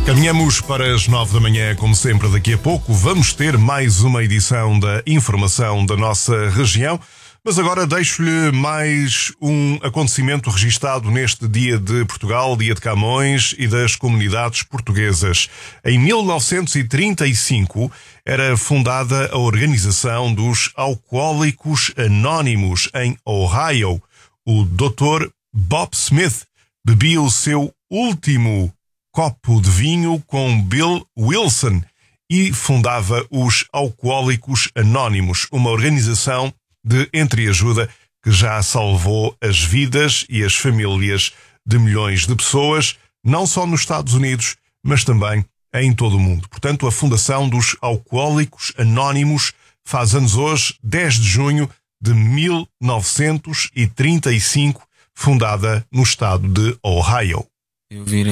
Caminhamos para as 9 da manhã, como sempre. Daqui a pouco vamos ter mais uma edição da informação da nossa região. Mas agora deixo-lhe mais um acontecimento registado neste Dia de Portugal, Dia de Camões e das comunidades portuguesas. Em 1935 era fundada a Organização dos Alcoólicos Anónimos em Ohio. O Dr. Bob Smith bebia o seu último copo de vinho com Bill Wilson e fundava os Alcoólicos Anónimos, uma organização de entreajuda que já salvou as vidas e as famílias de milhões de pessoas, não só nos Estados Unidos, mas também em todo o mundo. Portanto, a Fundação dos Alcoólicos Anónimos faz anos hoje, 10 de junho de 1935, fundada no estado de Ohio.